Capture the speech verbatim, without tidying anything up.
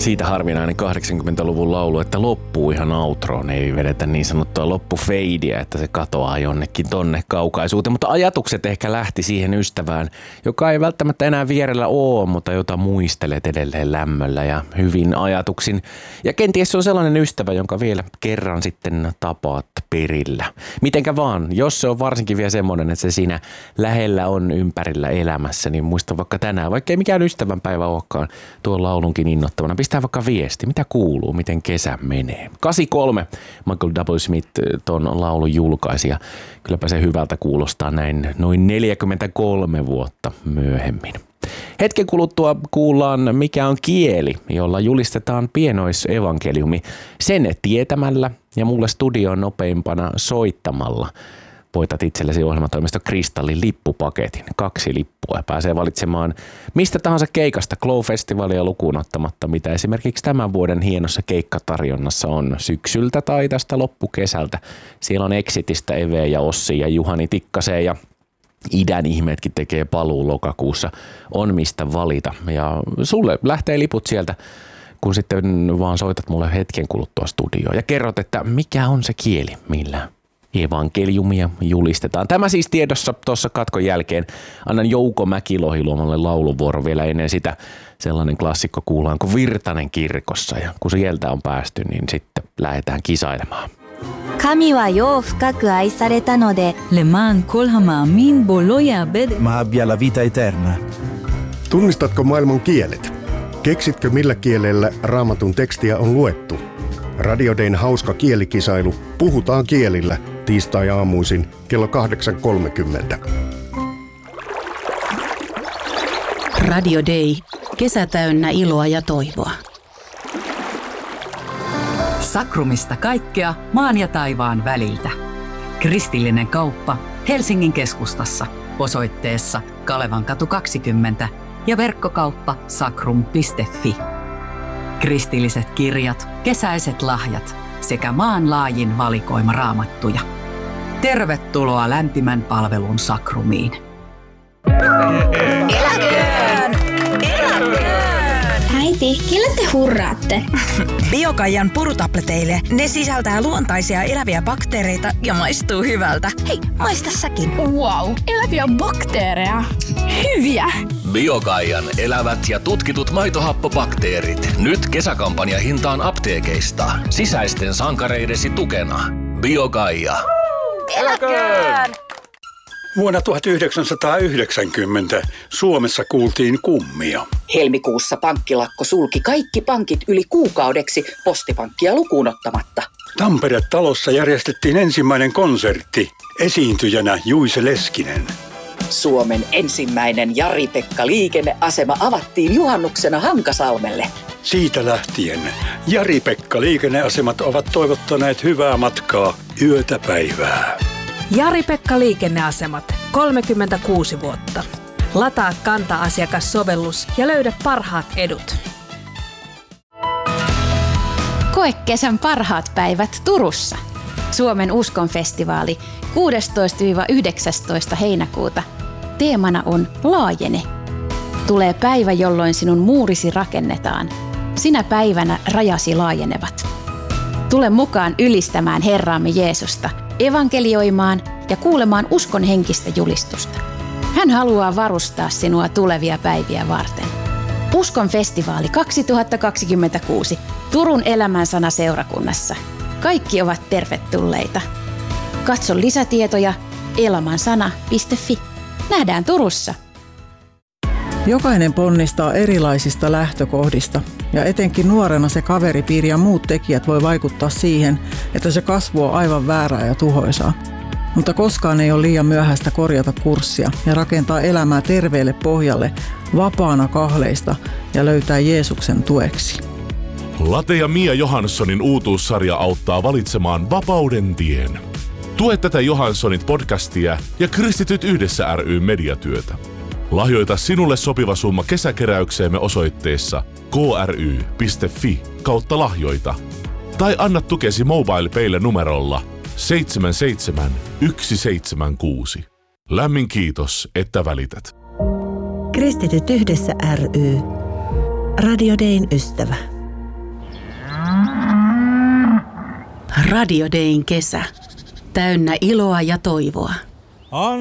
Siitä harvinainen kahdeksankymmentäluvun laulu, että loppuu ihan outroon, ei vedetä niin sanottua loppufeidiä, että se katoaa jonnekin tonne kaukaisuuteen. Mutta ajatukset ehkä lähti siihen ystävään, joka ei välttämättä enää vierellä ole, mutta jota muistelet edelleen lämmöllä ja hyvin ajatuksin. Ja kenties se on sellainen ystävä, jonka vielä kerran sitten tapaat perillä. Mitenkä vaan, jos se on varsinkin vielä semmoinen, että se siinä lähellä on ympärillä elämässä, niin muista vaikka tänään, vaikka ei mikään ystävänpäivä olekaan tuon laulunkin innoittavana. Pistää vaikka viesti, mitä kuuluu, miten kesä menee. kahdeksankymmentäkolme Michael W. Smith ton laulun julkaisi ja kylläpä se hyvältä kuulostaa näin noin neljäkymmentäkolme vuotta myöhemmin. Hetken kuluttua kuullaan, mikä on kieli, jolla julistetaan pienoisevankeliumi sen tietämällä ja mulle studioon nopeimpana soittamalla. Voitat itsellesi ohjelmatoimisto Kristallin lippupaketin. Kaksi lippua ja pääsee valitsemaan mistä tahansa keikasta Glow-festivalia lukuun ottamatta, mitä esimerkiksi tämän vuoden hienossa keikkatarjonnassa on syksyltä tai tästä loppukesältä. Siellä on Exitistä Eve ja Ossi ja Juhani Tikkaseen ja idän ihmeetkin tekee paluu lokakuussa. On mistä valita ja sulle lähtee liput sieltä, kun sitten vaan soitat mulle hetken kuluttua studioon ja kerrot, että mikä on se kieli, millä evankeliumia julistetaan. Tämä siis tiedossa tuossa katkon jälkeen. Annan Jouko Mäkilohiluomalle lauluvuoro vielä ennen sitä. Sellainen klassikko kuullaan kuin Virtanen kirkossa ja kun sieltä on päästy, niin sitten lähdetään kisailemaan. Kami wa jo fukaku aisareta node למען כל המאמין בו לא יאבד ma abbia la vita eterna. Tunnistatko maailman kielet? Keksitkö millä kielellä Raamatun tekstiä on luettu? Radio Dayn hauska kielikisailu Puhutaan kielillä tiistai-aamuisin kello kahdeksan kolmekymmentä. Radio Day. Kesä täynnä iloa ja toivoa. Sakrumista kaikkea maan ja taivaan väliltä. Kristillinen kauppa Helsingin keskustassa osoitteessa Kalevankatu kaksikymmentä ja verkkokauppa sakrum piste fi. Kristilliset kirjat, kesäiset lahjat sekä maanlaajin valikoima raamattuja. Tervetuloa lämpimän palvelun Sakrumiin. Eläköön! Eläköön! Äiti, kelle te hurraatte? Biokaijan purutableteille. Ne sisältää luontaisia eläviä bakteereita ja maistuu hyvältä. Hei, maista säkin. Wow, eläviä bakteereja. Hyviä! Biokaijan elävät ja tutkitut maitohappobakteerit. Nyt kesäkampanja hintaan apteekeista. Sisäisten sankareidesi tukena. Biokaija. Eläköön! Vuonna tuhatyhdeksänsataayhdeksänkymmentä Suomessa kuultiin kummia. Helmikuussa pankkilakko sulki kaikki pankit yli kuukaudeksi postipankkia lukuun ottamatta. Tampere-talossa järjestettiin ensimmäinen konsertti. Esiintyjänä Juise Leskinen. Suomen ensimmäinen Jari-Pekka liikenneasema avattiin juhannuksena Hankasalmelle. Siitä lähtien Jari-Pekka liikenneasemat ovat toivottaneet hyvää matkaa yötä päivää. Jari-Pekka liikenneasemat, kolmekymmentäkuusi vuotta. Lataa Kanta-asiakassovellus ja löydä parhaat edut. Koe kesän parhaat päivät Turussa. Suomen uskonfestivaali kuudestoista yhdeksästoista heinäkuuta. Teemana on Laajene. Tulee päivä, jolloin sinun muurisi rakennetaan. Sinä päivänä rajasi laajenevat. Tule mukaan ylistämään Herraamme Jeesusta, evankelioimaan ja kuulemaan uskon henkistä julistusta. Hän haluaa varustaa sinua tulevia päiviä varten. Uskon festivaali kaksituhattakaksikymmentäkuusi Turun elämänsana seurakunnassa. Kaikki ovat tervetulleita. Katso lisätietoja elämänsana piste fi. Nähdään Turussa. Jokainen ponnistaa erilaisista lähtökohdista ja etenkin nuorena se kaveripiiri ja muut tekijät voi vaikuttaa siihen, että se kasvu on aivan väärää ja tuhoisaa. Mutta koskaan ei ole liian myöhäistä korjata kurssia ja rakentaa elämää terveelle pohjalle vapaana kahleista ja löytää Jeesuksen tueksi. Late ja Mia Johanssonin uutuussarja auttaa valitsemaan vapauden tien. Tue tätä Johanssonit podcastia ja Kristityt yhdessä ry mediatyötä. Lahjoita sinulle sopiva summa kesäkeräykseemme osoitteessa kry piste fi kautta lahjoita. Tai anna tukesi MobilePaylle numerolla seitsemän seitsemän yksi seitsemän kuusi. Lämmin kiitos, että välität. Kristityt yhdessä ry. Radio Dayn ystävä. Radio Dayn kesä. Täynnä iloa ja toivoa.